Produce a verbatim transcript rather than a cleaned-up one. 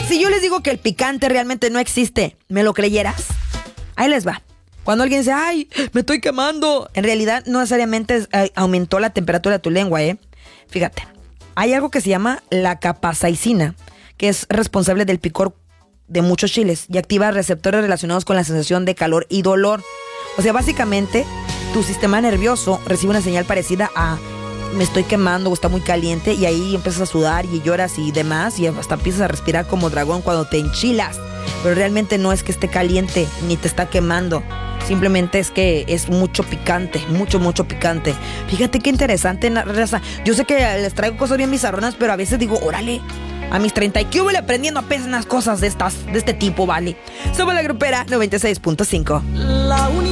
Si yo les digo que el picante realmente no existe, ¿me lo creyeras? Ahí les va. Cuando alguien dice, ay, me estoy quemando, en realidad no necesariamente eh, aumentó la temperatura de tu lengua, ¿eh? Fíjate, hay algo que se llama la capsaicina, que es responsable del picor de muchos chiles y activa receptores relacionados con la sensación de calor y dolor. O sea, básicamente, tu sistema nervioso recibe una señal parecida a me estoy quemando o está muy caliente, y ahí empiezas a sudar y lloras y demás, y hasta empiezas a respirar como dragón cuando te enchilas. Pero realmente no es que esté caliente ni te está quemando, simplemente es que es mucho picante, mucho, mucho picante. Fíjate qué interesante, raza. Yo sé que les traigo cosas bien bizarronas, pero a veces digo, órale, a mis treinta y que voy aprendiendo apenas unas cosas de estas, de este tipo, vale. Somos la Grupera noventa y seis punto cinco. La